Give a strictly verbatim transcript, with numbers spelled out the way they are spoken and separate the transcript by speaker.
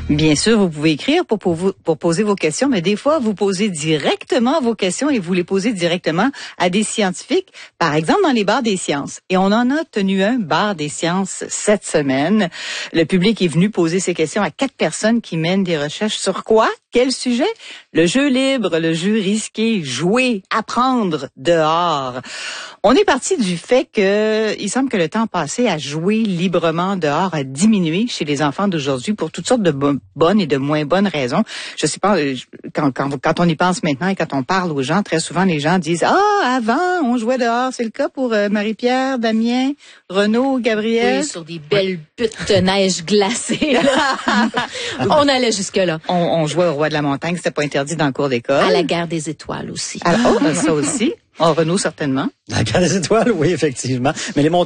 Speaker 1: Bien sûr, vous pouvez écrire pour, pour, vous, pour poser vos questions, mais des fois, vous posez directement vos questions et vous les posez directement à des scientifiques, par exemple dans les bars des sciences. Et on en a tenu un bar des sciences cette semaine. Le public est venu poser ses questions à quatre personnes qui mènent des recherches sur quoi? Quel sujet? Le jeu libre, le jeu risqué, jouer, apprendre dehors. On est parti du fait que il semble que le temps passé à jouer librement dehors a diminué chez les enfants d'aujourd'hui pour toutes sortes de bo- bonnes et de moins bonnes raisons. Je sais pas, quand, quand, quand on y pense maintenant et quand on parle aux gens, très souvent les gens disent « Ah, avant, on jouait dehors. » C'est le cas pour euh, Marie-Pierre, Damien, Renaud, Gabriel.
Speaker 2: Oui, sur des belles buttes de neige glacée. Là. On allait jusque-là.
Speaker 1: On, on jouait au Roi de la Montagne, c'était pas interdit dans le cours d'école.
Speaker 2: À la guerre des étoiles aussi.
Speaker 1: Alors, oh, ça aussi. Oh, Renaud, certainement.
Speaker 3: La guerre des étoiles, oui, effectivement. Mais les montagnes